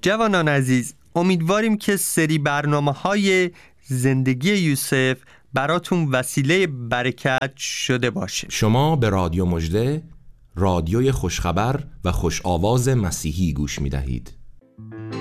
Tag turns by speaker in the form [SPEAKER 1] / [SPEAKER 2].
[SPEAKER 1] جوانان عزیز، امیدواریم که سری برنامه‌های زندگی یوسف براتون وسیله برکت شده باشه.
[SPEAKER 2] شما به رادیو مژده، رادیوی خوشخبر و خوش آواز مسیحی گوش می دهید.